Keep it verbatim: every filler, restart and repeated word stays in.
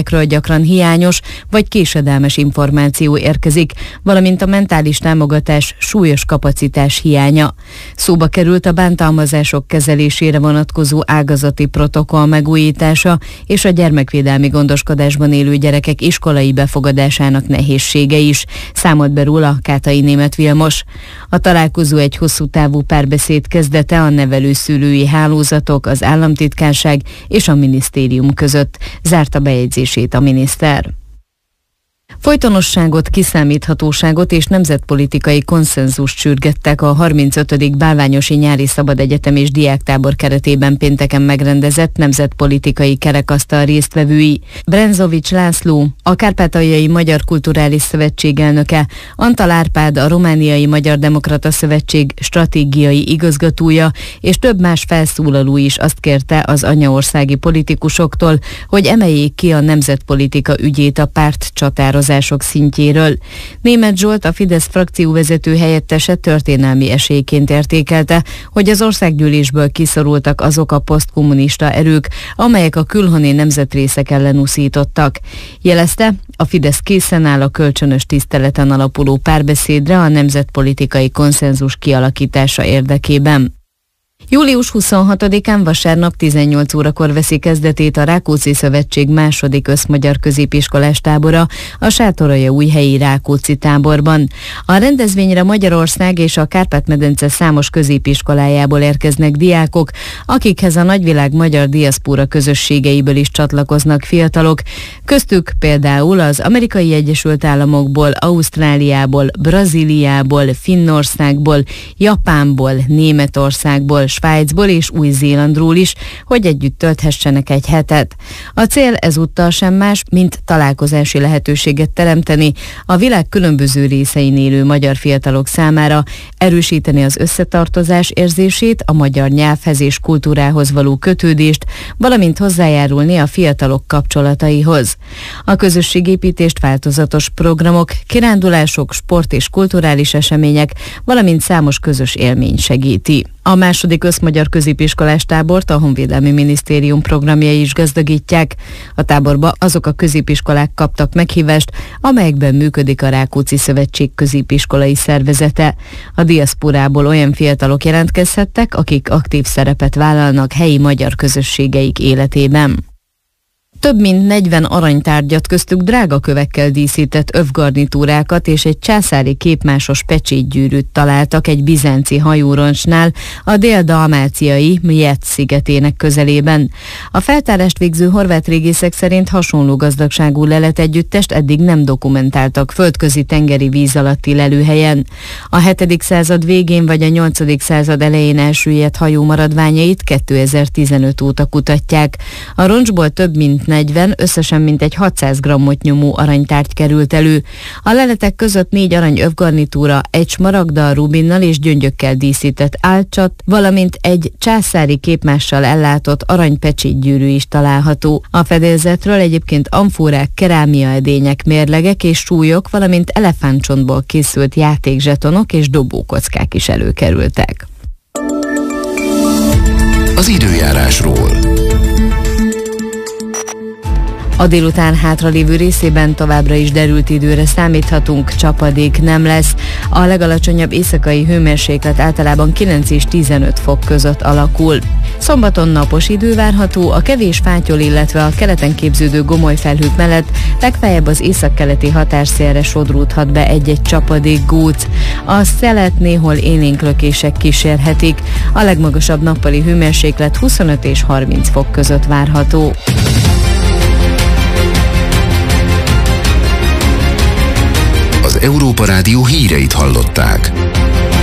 ügyekről gyakran hiányos vagy késedelmes információ érkezik, valamint a mentális támogatás súlyos kapacitás hiánya. Szóba került a bántalmazások kezelésére vonatkozó ágazati protokoll megújítása és a gyermekvédelmi gondoskodásban élő gyerekek iskolai befogadásának nehézsége is, számolt be róla Kátai Németh Vilmos. A találkozó egy hosszú távú párbeszéd kezdete a nevelőszülői hálózatok, az államtitkárság és a minisztérium között, zárta bejegyzését a miniszter. Folytonosságot, kiszámíthatóságot és nemzetpolitikai konszenzust sürgettek a harmincötödik Bálványosi Nyári Szabadegyetem és Diáktábor keretében pénteken megrendezett nemzetpolitikai kerekasztal résztvevői. Brenzovics László, a Kárpátaljai Magyar Kulturális Szövetség elnöke, Antal Árpád, a Romániai Magyar Demokrata Szövetség stratégiai igazgatója és több más felszólaló is azt kérte az anyaországi politikusoktól, hogy emeljék ki a nemzetpolitika ügyét a párt csatározások szintjéről. Németh Zsolt, a Fidesz frakcióvezető helyettese történelmi esélyként értékelte, hogy az országgyűlésből kiszorultak azok a posztkommunista erők, amelyek a külhoni nemzetrészek ellen uszítottak. Jelezte, a Fidesz készen áll a kölcsönös tiszteleten alapuló párbeszédre a nemzetpolitikai konszenzus kialakítása érdekében. július huszonhatodikán vasárnap tizennyolc órakor veszi kezdetét a Rákóczi Szövetség második összmagyar középiskolás tábora a Sátoraljaújhelyi Rákóczi táborban. A rendezvényre Magyarország és a Kárpát-medence számos középiskolájából érkeznek diákok, akikhez a nagyvilág magyar diaszpóra közösségeiből is csatlakoznak fiatalok, köztük például az Amerikai Egyesült Államokból, Ausztráliából, Brazíliából, Finnországból, Japánból, Németországból, Svájcból és Új-Zélandról is, hogy együtt tölthessenek egy hetet. A cél ezúttal sem más, mint találkozási lehetőséget teremteni a világ különböző részein élő magyar fiatalok számára, erősíteni az összetartozás érzését, a magyar nyelvhez és kultúrához való kötődést, valamint hozzájárulni a fiatalok kapcsolataihoz. A közösségépítést változatos programok, kirándulások, sport és kulturális események, valamint számos közös élmény segíti. A második összmagyar középiskolás tábort a Honvédelmi Minisztérium programjai is gazdagítják. A táborba azok a középiskolák kaptak meghívást, amelyekben működik a Rákóczi Szövetség középiskolai szervezete. A diaszporából olyan fiatalok jelentkezhettek, akik aktív szerepet vállalnak helyi magyar közösségeik életében. Több mint negyven aranytárgyat, köztük drága kövekkel díszített övgarnitúrákat és egy császári képmásos pecsétgyűrűt találtak egy bizánci hajóroncsnál a dél-dalmáciai Mjet szigetének közelében. A feltárást végző horvát régészek szerint hasonló gazdagságú leletegyüttest eddig nem dokumentáltak földközi tengeri víz alatti lelőhelyen. A hetedik század végén vagy a nyolcadik század elején elsüllyedt hajó maradványait kétezer-tizenöt óta kutatják. A roncsból több mint negyven, összesen mintegy hatszáz grammot nyomó aranytárgy került elő. A leletek között négy arany övgarnitúra, egy smaragddal, rubinnal és gyöngyökkel díszített álcsat, valamint egy császári képmással ellátott aranypecsétgyűrű is található. A fedélzetről egyébként amfórák, kerámiaedények, mérlegek és súlyok, valamint elefántcsontból készült játékzsetonok és dobókockák is előkerültek. Az időjárásról. A délután hátralévő részében továbbra is derült időre számíthatunk, csapadék nem lesz. A legalacsonyabb éjszakai hőmérséklet általában kilenc és tizenöt fok között alakul. Szombaton napos idő várható, a kevés fátyol, illetve a keleten képződő gomolyfelhők mellett legfeljebb az északkeleti határszélre sodródhat be egy-egy csapadék góc. A szelet néhol élénk lökések kísérhetik. A legmagasabb nappali hőmérséklet huszonöt és harminc fok között várható. Az Európa Rádió híreit hallották.